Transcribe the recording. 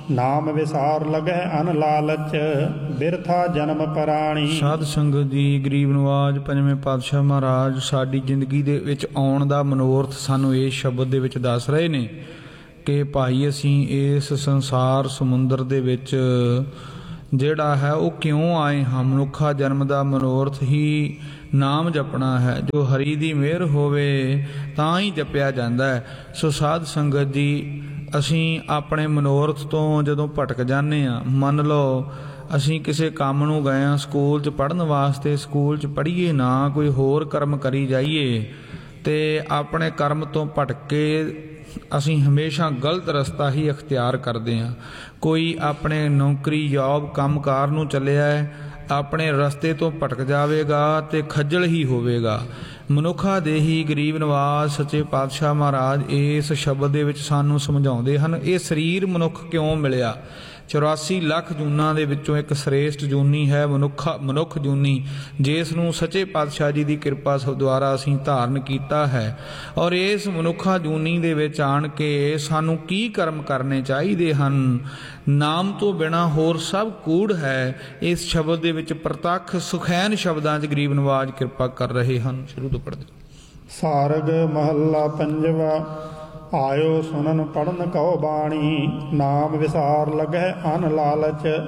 ਨਾਮ ਵਿਸਾਰ ਲਗੈ ਅਨ ਲਾਲਚ, ਬਿਰਥਾ ਜਨਮ ਪਰਾਣੀ। ਸਾਧ ਸੰਗਤ ਜੀ, ਗਰੀਬ ਨਵਾਜ ਪੰਜਵੇਂ ਪਾਤਸ਼ਾਹ ਮਹਾਰਾਜ ਸਾਡੀ ਜ਼ਿੰਦਗੀ ਦੇ ਵਿੱਚ ਆਉਣ ਦਾ ਮਨੋਰਥ ਸਾਨੂੰ ਇਸ ਸ਼ਬਦ ਦੇ ਵਿੱਚ ਦੱਸ ਰਹੇ ਨੇ ਕਿ ਭਾਈ ਅਸੀਂ ਇਸ ਸੰਸਾਰ ਸਮੁੰਦਰ ਦੇ ਵਿੱਚ ਜਿਹੜਾ ਹੈ ਉਹ ਕਿਉਂ ਆਏ ਹਾਂ। ਮਨੁੱਖਾ ਜਨਮ ਦਾ ਮਨੋਰਥ ਹੀ ਨਾਮ ਜਪਣਾ ਹੈ। ਜੋ ਹਰੀ ਦੀ ਮਿਹਰ ਹੋਵੇ ਤਾਂ ਹੀ ਜਪਿਆ ਜਾਂਦਾ ਹੈ। ਸੋ ਸਾਧ ਸੰਗਤ ਜੀ, ਅਸੀਂ ਆਪਣੇ ਮਨੋਰਥ ਤੋਂ ਜਦੋਂ ਭਟਕ ਜਾਂਦੇ ਹਾਂ, ਮੰਨ ਲਓ ਅਸੀਂ ਕਿਸੇ ਕੰਮ ਨੂੰ ਗਏ ਹਾਂ, ਸਕੂਲ 'ਚ ਪੜ੍ਹਨ ਵਾਸਤੇ, ਸਕੂਲ 'ਚ ਪੜ੍ਹੀਏ ਨਾ, ਕੋਈ ਹੋਰ ਕਰਮ ਕਰੀ ਜਾਈਏ ਅਤੇ ਆਪਣੇ ਕਰਮ ਤੋਂ ਭਟਕ ਕੇ ਅਸੀਂ ਹਮੇਸ਼ਾ ਗਲਤ ਰਸਤਾ ਹੀ ਅਖਤਿਆਰ ਕਰਦੇ ਹਾਂ। ਕੋਈ ਆਪਣੇ ਨੌਕਰੀ ਜੋਬ ਕੰਮਕਾਰ ਨੂੰ ਚੱਲਿਆ ਹੈ, ਆਪਣੇ ਰਸਤੇ ਤੋਂ ਭਟਕ ਜਾਵੇਗਾ ਅਤੇ ਖੱਜਲ ਹੀ ਹੋਵੇਗਾ। ਮਨੁੱਖਾ ਦੇਹੀ ਗਰੀਬ ਨਵਾਜ਼ ਸੱਚੇ ਪਾਤਸ਼ਾਹ ਮਹਾਰਾਜ ਇਸ ਸ਼ਬਦ ਦੇ ਵਿੱਚ ਸਾਨੂੰ ਸਮਝਾਉਂਦੇ ਹਨ। ਇਹ ਸਰੀਰ ਮਨੁੱਖ ਕਿਉਂ ਮਿਲਿਆ? 84 ਲੱਖ ਜੂਨਾਂ ਦੇ ਵਿੱਚੋਂ ਇੱਕ ਸ੍ਰੇਸ਼ਟ ਜੂਨੀ ਹੈ ਮਨੁੱਖ ਜੂਨੀ, ਜਿਸ ਨੂੰ ਸੱਚੇ ਪਾਤਸ਼ਾਹ ਜੀ ਦੀ ਕਿਰਪਾ ਦੁਆਰਾ ਅਸੀਂ ਧਾਰਨ ਕੀਤਾ ਹੈ। ਔਰ ਇਸ ਮਨੁੱਖਾ ਜੂਨੀ ਦੇ ਵਿੱਚ ਆਣ ਕੇ ਸਾਨੂੰ ਕੀ ਕਰਮ ਕਰਨੇ ਚਾਹੀਦੇ ਹਨ? ਨਾਮ ਤੋਂ ਬਿਨਾਂ ਹੋਰ ਸਭ ਕੂੜ ਹੈ। ਇਸ ਸ਼ਬਦ ਦੇ ਵਿੱਚ ਪ੍ਰਤੱਖ ਸੁਖੈਨ ਸ਼ਬਦਾਂ 'ਚ ਗਰੀਬ ਨਵਾਜ ਕਿਰਪਾ ਕਰ ਰਹੇ ਹਨ। ਸ਼ੁਰੂ ਤੋਂ ਪੜ੍ਹਦੇ। ਸਾਰਗ ਮਹੱਲਾ ਪੰਜਵਾ। ਆਇਓ ਸੁਣਨ ਪੜਨ ਕਉ ਬਾਣੀ, ਨਾਮ ਵਿਸਾਰ ਲਗੈ ਅਨ ਲਾਲਚ,